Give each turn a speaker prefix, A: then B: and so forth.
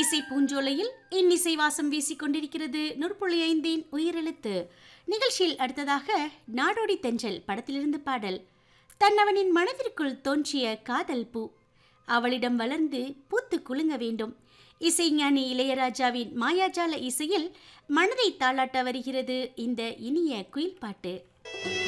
A: இசை பூஞ்சோலையில் இன்னிசை வாசம் வீசிக் கொண்டிருக்கிறது. 100.5 உயிரெழுத்து நிகழ்ச்சியில் அடுத்ததாக நாடோடி தென்றல் படத்திலிருந்து பாடல். தன்னவனின் மனதிற்குள் தோன்றிய காதல் பூ அவளிடம் வளர்ந்து பூத்து குலுங்க வேண்டும். இசைஞானி இளையராஜாவின் மாயாஜால இசையில் மனதை தாளாட்ட வருகிறது இந்த இனிய குயில் பாட்டு.